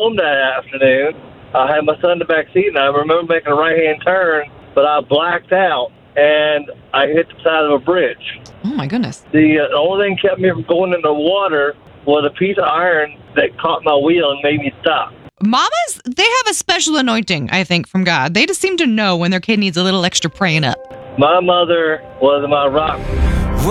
home that afternoon. I had my son in the back seat, and I remember making a right-hand turn, but I blacked out, and I hit the side of a bridge. Oh, my goodness. The only thing kept me from going in the water was a piece of iron that caught my wheel and made me stop. Mamas, they have a special anointing, I think, from God. They just seem to know when their kid needs a little extra praying up. My mother was my rock